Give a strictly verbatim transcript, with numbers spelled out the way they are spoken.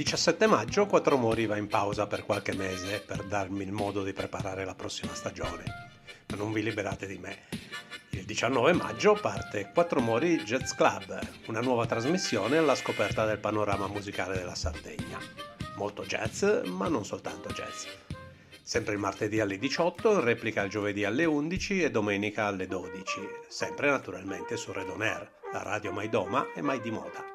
diciassette maggio Quattro Mori va in pausa per qualche mese per darmi il modo di preparare la prossima stagione. Ma non vi liberate di me. Il diciannove maggio parte Quattro Mori Jazz Club, una nuova trasmissione alla scoperta del panorama musicale della Sardegna. Molto jazz, ma non soltanto jazz. Sempre il martedì alle diciotto, in replica il giovedì alle undici e domenica alle dodici, sempre naturalmente su Red On Air, la radio mai doma e mai di moda.